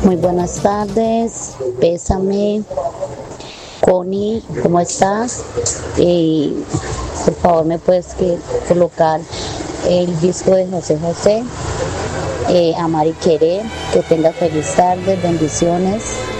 Muy buenas tardes, Bésame, Connie, ¿cómo estás? Por favor, ¿me puedes colocar el disco de José José, Amar y Querer? Que tengas feliz tarde, bendiciones.